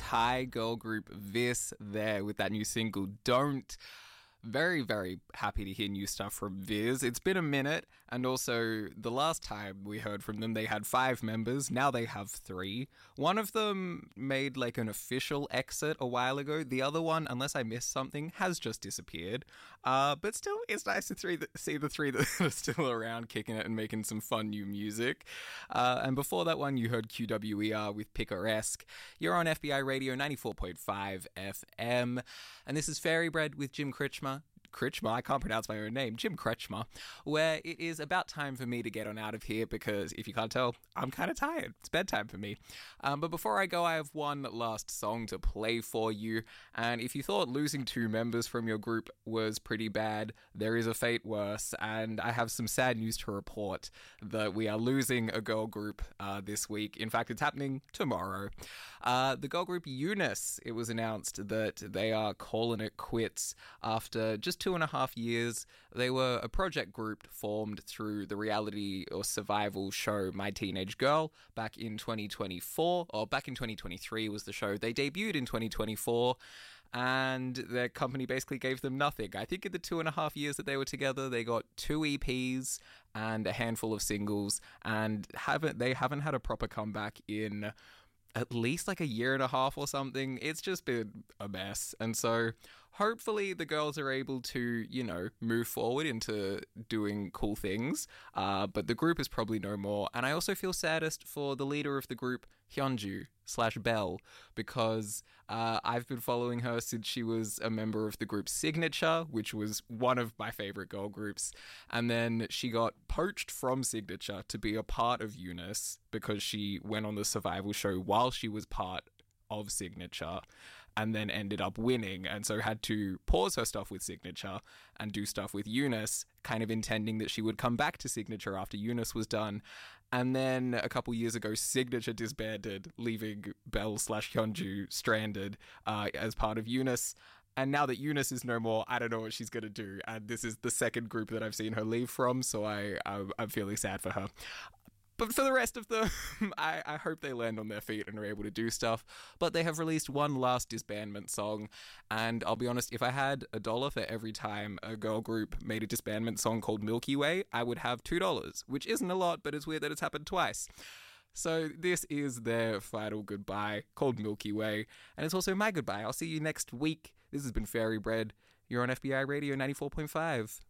Thai girl group This there with that new single Don't. Very, very happy to hear new stuff from Viz. It's been a minute, and also the last time we heard from them, they had 5 members. Now they have 3. One of them made like an official exit a while ago. The other one, unless I missed something, has just disappeared. But still, it's nice to see the 3 that are still around, kicking it and making some fun new music. And before that one, you heard QWER with Picaresque. You're on FBI Radio 94.5 FM, and this is Fairy Bread with Jim Kretschmer. I can't pronounce my own name, Jim Kretschmer, where it is about time for me to get on out of here because, if you can't tell, I'm kind of tired. It's bedtime for me. But before I go, I have one last song to play for you, and if you thought losing 2 members from your group was pretty bad, there is a fate worse, and I have some sad news to report that we are losing a girl group this week. In fact, it's happening tomorrow. The girl group Eunice, it was announced that they are calling it quits after just 2.5 years. They were a project group formed through the reality or survival show My Teenage Girl back in 2024, or back in 2023 was the show. They debuted in 2024, and their company basically gave them nothing. I think in the 2.5 years that they were together, they got 2 EPs and a handful of singles, and they haven't had a proper comeback in at least like a year and a half or something. It's just been a mess. And so hopefully the girls are able to, move forward into doing cool things. But the group is probably no more. And I also feel saddest for the leader of the group, Hyunju/Belle, because I've been following her since she was a member of the group Signature, which was one of my favorite girl groups. And then she got poached from Signature to be a part of Eunice because she went on the survival show while she was part of Signature, and then ended up winning, and so had to pause her stuff with Signature and do stuff with Eunice, kind of intending that she would come back to Signature after Eunice was done. And then a couple years ago, Signature disbanded, leaving Belle/Hyunju stranded as part of Eunice. And now that Eunice is no more, I don't know what she's going to do. And this is the second group that I've seen her leave from, so I'm feeling sad for her. But for the rest of them, I hope they land on their feet and are able to do stuff. But they have released one last disbandment song. And I'll be honest, if I had $1 for every time a girl group made a disbandment song called Milky Way, I would have $2, which isn't a lot, but it's weird that it's happened twice. So this is their final goodbye, called Milky Way. And it's also my goodbye. I'll see you next week. This has been Fairy Bread. You're on FBI Radio 94.5.